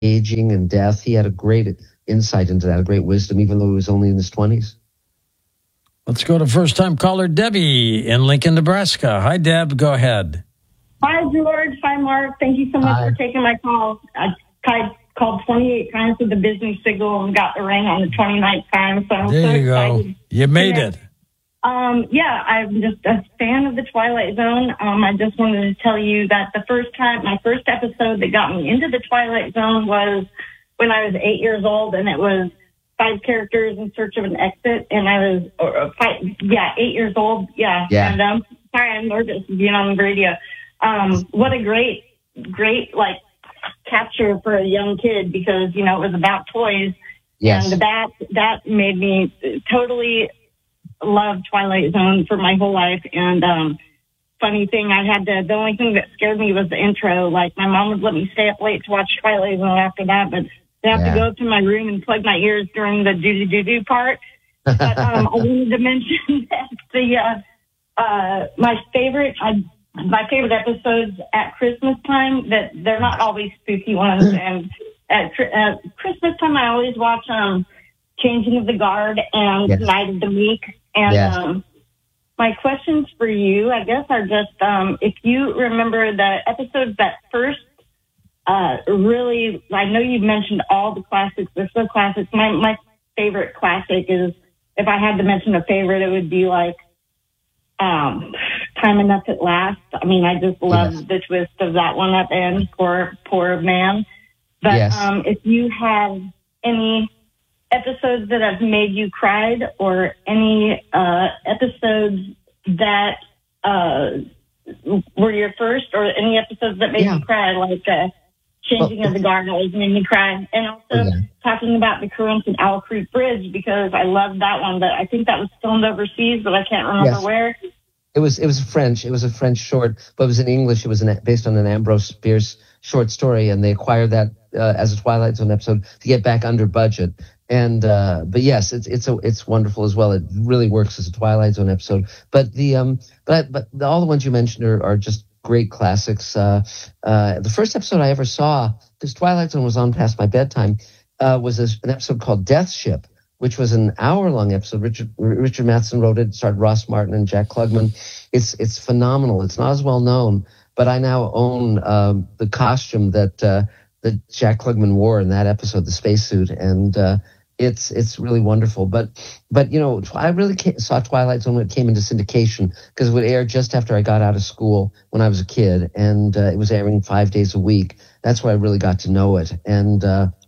aging and death. He had a great insight into that, a great wisdom, even though he was only in his 20s. Let's go to first-time caller Debbie in Lincoln, Nebraska. Hi, Deb. Go ahead. Hi, George. Hi, Mark. Thank you so much for taking my call. I called 28 times with the business signal and got the ring on the 29th time. So I'm there so you excited. go. You made it. Yeah, I'm just a fan of the Twilight Zone. I just wanted to tell you that my first episode that got me into the Twilight Zone was when I was 8 years old, and it was 5 characters in search of an exit, and I was 8 years old. Yeah. And sorry, I'm nervous being on the radio. What a great capture for a young kid, because it was about toys. Yes. And that made me totally love Twilight Zone for my whole life. And funny thing, the only thing that scared me was the intro. Like, my mom would let me stay up late to watch Twilight Zone after that, but I have to go up to my room and plug my ears during the do-do-do-do part. But I wanted to mention that my favorite episodes at Christmas time, that they're not always spooky ones. And at Christmas time, I always watch Changing of the Guard and Night of the Meek. And my questions for you, I guess, are just if you remember the episodes that first really, I know you've mentioned all the classics. They're so classics. My favorite classic is, if I had to mention a favorite, it would be like Time Enough at Last. I mean, I just love the twist of that one at the end, poor man. But if you have any episodes that have made you cried, or any episodes that were your first, or any episodes that made you cry, like Changing of the Guard always made me cry. And also talking about the currents in Owl Creek Bridge, because I love that one, but I think that was filmed overseas, but I can't remember where. It was French. It was a French short, but it was in English. It was based on an Ambrose Bierce short story, and they acquired that as a Twilight Zone episode to get back under budget. And but yes, it's wonderful as well. It really works as a Twilight Zone episode. But all the ones you mentioned are just great classics. The first episode I ever saw, because Twilight Zone was on past my bedtime, was an episode called Death Ship, which was an hour-long episode. Richard Matheson wrote it, starred Ross Martin and Jack Klugman. It's phenomenal. It's not as well known, but I now own the costume that Jack Klugman wore in that episode, the spacesuit, and it's really wonderful. But I really saw Twilight Zone when it came into syndication, because it would air just after I got out of school when I was a kid, and it was airing 5 days a week. That's where I really got to know it. And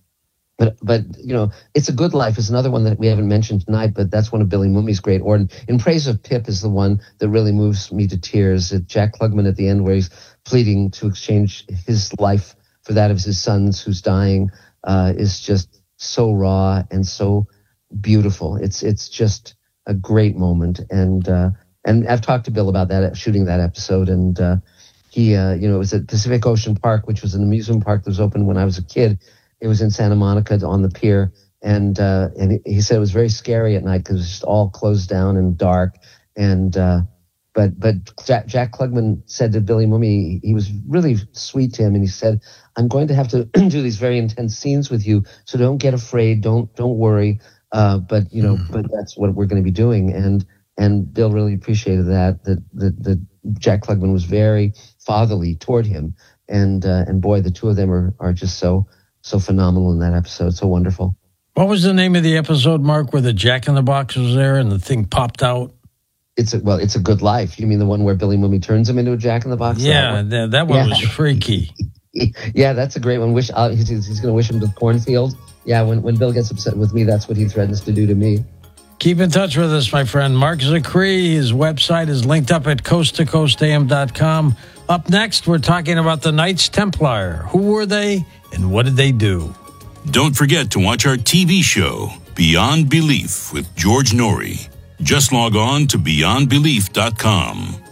But It's a Good Life is another one that we haven't mentioned tonight, but that's one of Billy Mooney's great. Or In Praise of Pip is the one that really moves me to tears. Jack Klugman at the end, where he's pleading to exchange his life for that of his sons who's dying, is just so raw and so beautiful. It's just a great moment. And I've talked to Bill about that, shooting that episode, and he it was at Pacific Ocean Park, which was an amusement park that was open when I was a kid. It was in Santa Monica on the pier, and he said it was very scary at night because it was just all closed down and dark. And but Jack Klugman said to Billy Mooney, he was really sweet to him, and he said, "I'm going to have to do these very intense scenes with you, so don't get afraid, don't worry, but that's what we're going to be doing." And Bill really appreciated that Jack Klugman was very fatherly toward him, and boy, the two of them are just so phenomenal in that episode, so wonderful. What was the name of the episode, Mark, where the Jack-in-the-Box was there and the thing popped out? It's a Good Life. You mean the one where Billy Mooney turns him into a Jack-in-the-Box? Yeah, that one was freaky. Yeah, that's a great one. He's going to wish him to the cornfield. Yeah, when Bill gets upset with me, that's what he threatens to do to me. Keep in touch with us, my friend. Mark Zicree, his website is linked up at coasttocoastam.com. Up next, we're talking about the Knights Templar. Who were they and what did they do? Don't forget to watch our TV show, Beyond Belief, with George Norrie. Just log on to beyondbelief.com.